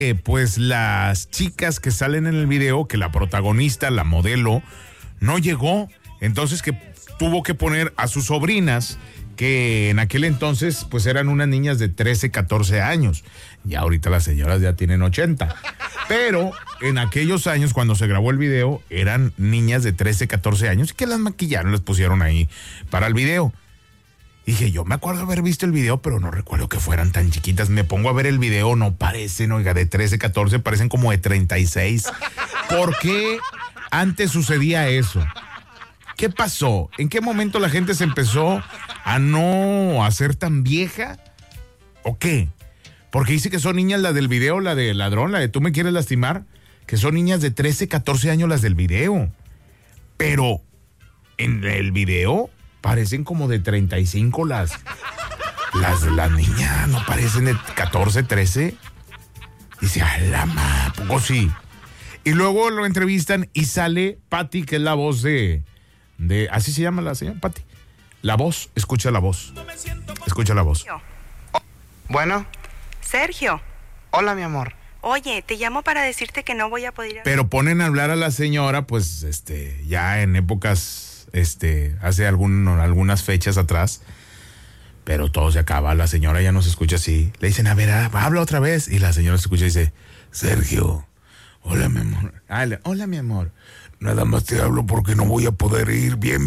pues las chicas que salen en el video, que la protagonista, la modelo, no llegó. Entonces que tuvo que poner a sus sobrinas, que en aquel entonces pues eran unas niñas de 13, 14 años. Y ahorita las señoras ya tienen 80. Pero en aquellos años, cuando se grabó el video, eran niñas de 13, 14 años que las maquillaron, las pusieron ahí para el video. Dije, yo me acuerdo haber visto el video, pero no recuerdo que fueran tan chiquitas. Me pongo a ver el video, no parecen, oiga, de 13, 14, parecen como de 36. ¿Por qué antes sucedía eso? ¿Qué pasó? ¿En qué momento la gente se empezó a no hacer tan vieja? ¿O qué? Porque dice que son niñas las del video, la de ladrón, la de tú me quieres lastimar, que son niñas de 13, 14 años las del video. Pero en el video parecen como de 35 las niñas, no parecen de 14, 13. Dice, ¡a la ma! ¿Poco sí? Y luego lo entrevistan y sale Patty, que es la voz de ¿así se llama la señora? Patty. La voz, escucha la voz. Escucha la voz. Bueno. Sergio. Hola, mi amor. Oye, te llamo para decirte que no voy a poder ir. Pero ponen a hablar a la señora, pues, ya en épocas, hace algunas fechas atrás, pero todo se acaba. La señora ya no se escucha así. Le dicen, a ver, habla otra vez. Y la señora se escucha y dice, Sergio, hola, mi amor. Hola, mi amor. Nada más te hablo porque no voy a poder ir. Bien.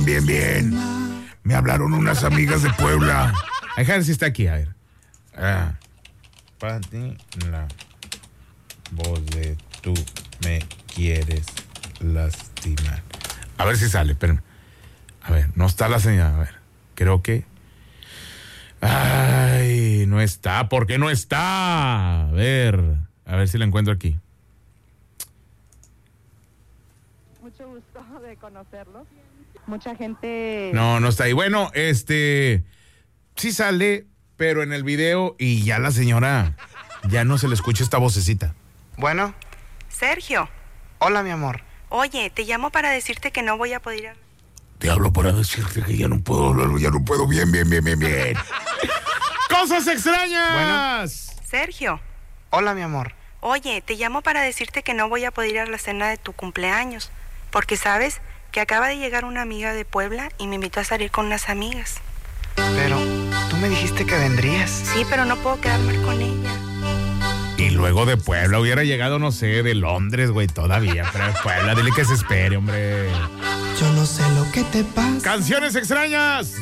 Me hablaron unas amigas de Puebla. A ver si está aquí, a ver. Pati, la voz de tú me quieres lastimar. A ver si sale, espérame. A ver, no está la señal. A ver, creo que... Ay, no está. ¿Por qué no está? A ver si la encuentro aquí. Mucho gusto de conocerlos. Mucha gente... No está ahí. Bueno, sí sale, pero en el video y ya la señora ya no se le escucha esta vocecita. Bueno. Sergio. Hola, mi amor. Oye, te llamo para decirte que no voy a poder ir. Te hablo para decirte que ya no puedo hablar, ya no puedo. Bien. ¡Cosas extrañas! Bueno. Sergio. Hola, mi amor. Oye, te llamo para decirte que no voy a poder ir a la cena de tu cumpleaños, porque sabes que acaba de llegar una amiga de Puebla y me invitó a salir con unas amigas. Pero tú me dijiste que vendrías. Sí, pero no puedo quedarme con ella. Y luego de Puebla hubiera llegado, no sé, de Londres, güey, todavía. Pero de Puebla, dile que se espere, hombre. Yo no sé lo que te pasa. ¡Canciones extrañas!